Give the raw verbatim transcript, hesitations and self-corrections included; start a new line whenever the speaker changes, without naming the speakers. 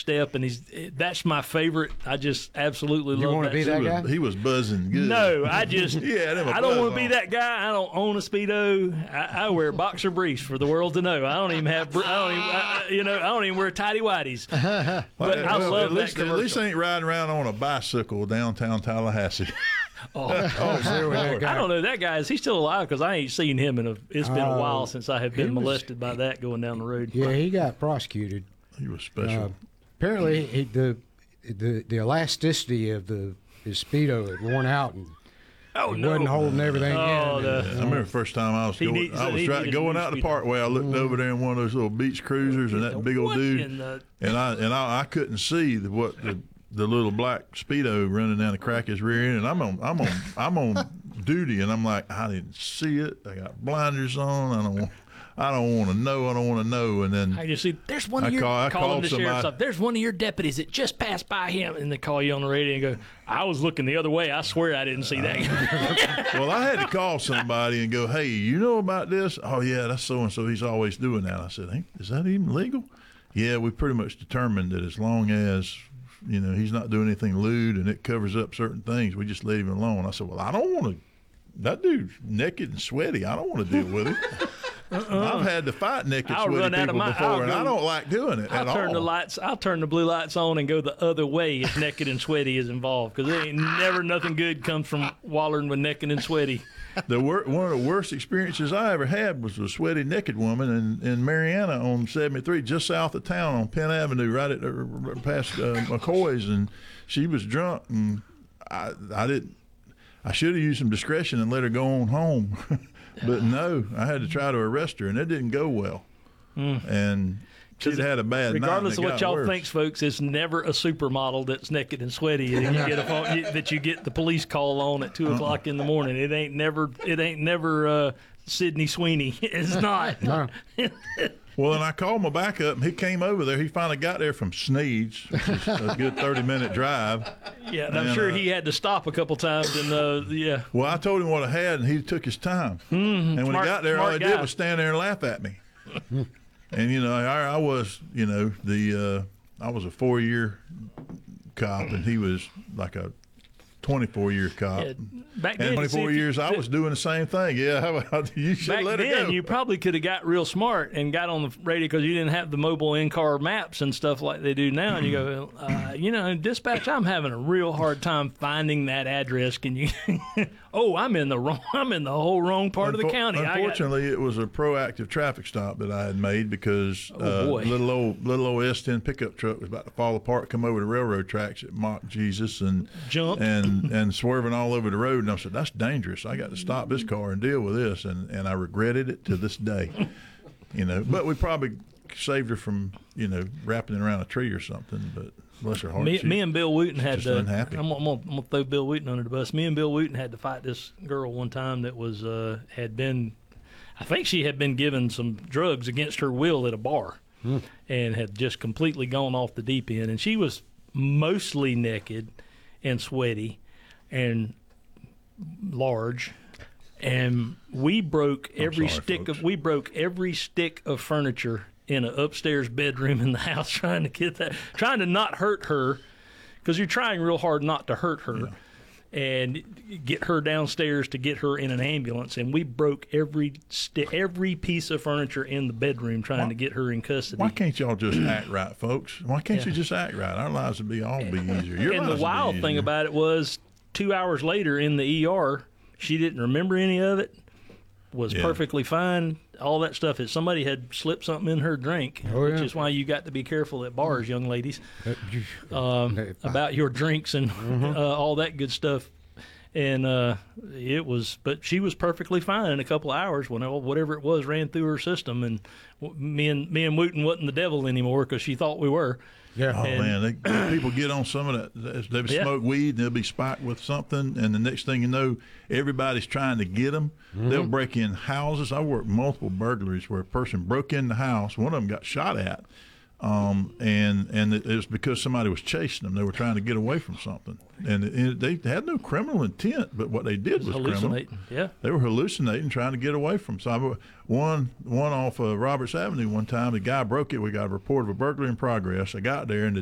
step, and he's that's my favorite. I just absolutely
You
love
wanna
that.
be that
he,
guy?
was, he was buzzing good.
No, I just
Yeah, them a
I don't
buzz
want to be
on.
that guy. I don't own a Speedo. I, I wear boxer briefs for the world to know. I don't even have, I don't even, I, you know, I don't even wear tidy whities. But
Well,
I
well,
love
at least,
that
at least
commercial.
ain't riding around on a bicycle downtown Tallahassee.
Oh,
Oh, there with that guy.
I don't know that guy. Is he still alive? Because I ain't seen him in a. It's been a
Uh,
while since I have
he
been
was-
molested by that going down the road.
Yeah, he got prosecuted.
He was special.
Uh, apparently, he, the the the elasticity of the his speedo had worn out and
Oh
he
no!
wasn't holding everything
Oh,
in.
the-
And,
I remember the first time I was
He
going,
needs-
I was
he
try,
needed
going
new
out the
speed.
parkway. I looked over there in one of those little beach cruisers, and that big old
What
dude,
in the-
and I and I, I couldn't see the, what the, the little black Speedo running down the crack of his rear end, and I'm on I'm on I'm on duty, and I'm like, I didn't see it. I got blinders on. I don't I don't want to know. I don't want to know. And then
I just see there's one of
I
your
call- I
calling
called
the sheriff's
somebody.
office. There's one of your deputies that just passed by him, and they call you on the radio and go, "I was looking the other way. I swear I didn't see that guy."
well, I had to call somebody and go, hey, you know about this? Oh, yeah, that's so-and-so. He's always doing that. I said, hey, is that even legal? Yeah, we pretty much determined that as long as, you know, he's not doing anything lewd and it covers up certain things, we just leave him alone. I said, well, I don't want to, that dude's naked and sweaty. I don't want to deal with it. Uh-uh. I've had to fight naked,
I'll
sweaty
run out of
people
my-
before,
I'll
and
go-
I don't like doing it
I'll
at
turn
all.
the lights. I'll turn the blue lights on and go the other way if naked and sweaty is involved, because there ain't never nothing good comes from wallering with naked and sweaty.
The wor- one of the worst experiences I ever had was a sweaty naked woman in, in Mariana on seventy-three, just south of town on Penn Avenue, right at uh, past uh, McCoy's, and she was drunk, and I I didn't. I should have used some discretion and let her go on home, but no, I had to try to arrest her, and it didn't go well.
Mm.
And she'd had a bad
Regardless
night.
of
and it
what
got
y'all
worse.
thinks, folks, it's never a supermodel that's naked and sweaty and you get a phone, you, that you get the police call on at two
Uh-uh.
o'clock in the morning. It ain't never. It ain't never uh, Sydney Sweeney. It's not.
No.
Well, and I called my backup, and he came over there. He finally got there from Sneed's, which is a good thirty-minute drive.
Yeah, and I'm
And,
sure
uh,
he had to stop a couple times. And uh, yeah,
Well, I told him what I had, and he took his time.
mm,
And when
smart,
he got there, all
smart
he
guy.
did was stand there and laugh at me. And you know, I, I was, you know, the uh, I was a four-year cop, and he was like a twenty-four-year cop.
Yeah, back
And
then,
twenty-four
see, if you-
years, I was doing the same thing. Yeah, how about you should
Back
let her
then,
go.
you probably could have got real smart and got on the radio because you didn't have the mobile in-car maps and stuff like they do now. And you go, uh, you know, dispatch, I'm having a real hard time finding that address. Can you? Oh, I'm in the wrong. I'm in the whole wrong part of the
Unfor-
county. I got,
Unfortunately, it was a proactive traffic stop that I had made because
Oh,
uh,
boy.
little old little old S ten pickup truck was about to fall apart, come over the railroad tracks at mock Jesus and
Jumped.
and and swerving all over the road. And I said, "That's dangerous. I got to stop this car and deal with this." And and I regretted it to this day. You know, but we probably saved her from you know wrapping it around a tree or something. But bless her heart,
me,
she-
me and Bill Wooten had
just
to.
unhappy.
I'm, gonna- I'm, gonna, I'm gonna throw Bill Wooten under the bus. Me and Bill Wooten had to fight this girl one time that was uh, had been. I think she had been given some drugs against her will at a bar, and had just completely gone off the deep end. And she was mostly naked and sweaty and large. And we broke every
sorry,
stick
folks.
of we broke every stick of furniture in an upstairs bedroom in the house, trying to get that, trying to not hurt her, because you're trying real hard not to hurt her, and get her downstairs to get her in an ambulance. And we broke every sti- every piece of furniture in the bedroom trying to get her in custody.
Why can't y'all just act right, folks? Why can't
Yeah.
you just act right? Our lives would be all be easier. Your
And
lives
the
would be
wild thing
easier.
about it was, two hours later in the E R, she didn't remember any of it, was
Yeah.
perfectly fine. All that stuff is somebody had slipped something in her drink,
Oh,
which
yeah.
is why you got to be careful at bars, young ladies,
Uh, you-
um,
Hey,
about your drinks and uh, all that good stuff. And uh, it was, but she was perfectly fine in a couple of hours when all- whatever it was ran through her system. And w- me and me and Wooten wasn't the devil anymore because she thought we were.
Yeah.
Oh
And-
man, they, people get on some of that. They
Yeah.
smoke weed and they'll be spiked with something, and the next thing you know, everybody's trying to get them. They'll break in houses. I worked multiple burglaries where a person broke in the house. One of them got shot at, um, and and it was because somebody was chasing them. They were trying to get away from something, and it, they had no criminal intent, but what they did was criminal.
Hallucinating. Yeah.
They were hallucinating, trying to get away from. So I, one one off of Roberts Avenue one time, the guy broke it. We got a report of a burglary in progress. I got there, and the